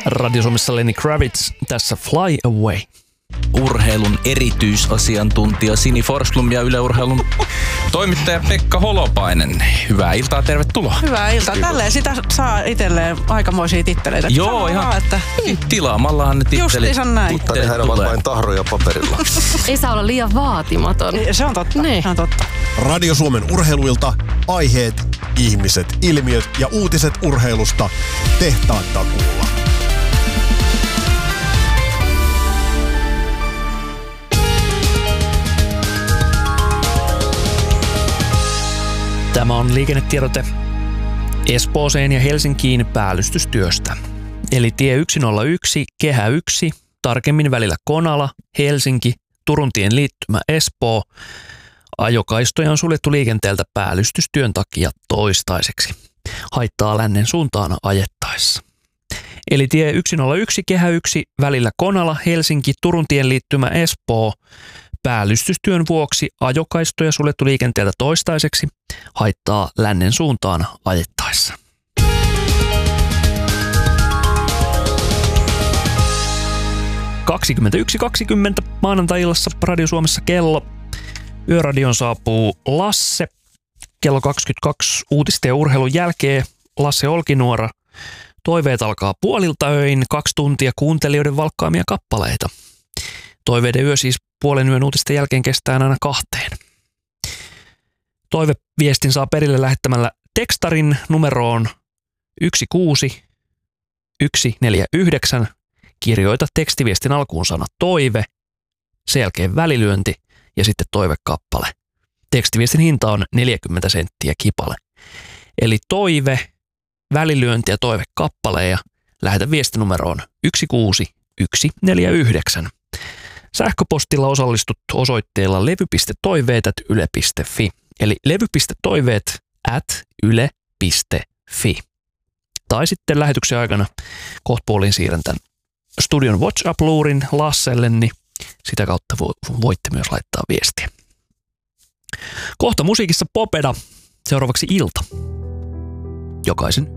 Radio Suomessa Lenny Kravitz, tässä Fly Away. Urheilun erityisasiantuntija Sini Forsblom ja Yle Urheilun toimittaja Pekka Holopainen. Hyvää iltaa, tervetuloa. Hyvää iltaa. Tälleen sitä saa itselleen aikamoisia titteleitä. Joo, ihan vaan, että tilaamallahan ne tittelit. Justiinsa näin. Mutta nehän ovat vain tahroja paperilla. Ei saa olla liian vaatimaton. Se on totta. Niin. Se on totta. Radio Suomen urheiluilta, aiheet, ihmiset, ilmiöt ja uutiset urheilusta tehtaan takuulla. Tämä on liikennetiedote Espooseen ja Helsinkiin päällystystyöstä. Eli tie 101, kehä 1, tarkemmin välillä Konala, Helsinki, Turun tien liittymä Espoo. Ajokaistoja on suljettu liikenteeltä päällystystyön takia toistaiseksi. Haittaa lännen suuntaan ajettaessa. Eli tie 101, kehä 1, välillä Konala, Helsinki, Turun tien liittymä Espoo. Päällystystyön vuoksi ajokaistoja suljettu liikenteeltä toistaiseksi, haittaa lännen suuntaan ajettaessa. ...21.20 maanantai-illassa Radio Suomessa kello. Yöradioon saapuu Lasse. Kello 22 uutisten ja urheilun jälkeen Lasse Olkinuora. Toiveet alkaa puolilta öin, 2 tuntia kuuntelijoiden valkkaamia kappaleita. Toiveiden yö siis puolen yön uutisten jälkeen kestää aina 2. Toiveviestin saa perille lähettämällä tekstarin numeroon 16149. Kirjoita tekstiviestin alkuun sana toive, sen jälkeen välilyönti ja sitten toivekappale. Tekstiviestin hinta on 40 senttiä kipale. Eli toive, välilyönti ja toivekappale ja lähetä viestinumeroon 16149. Sähköpostilla osallistut osoitteella levy.toiveet@yle.fi. Eli levy.toiveet@yle.fi. Tai sitten lähetyksen aikana kohtapuoliin siirrän tämän studion WhatsApp-luurin Lasselle, niin sitä kautta voitte myös laittaa viestiä. Kohta musiikissa Popeda, seuraavaksi Ilta. Jokaisen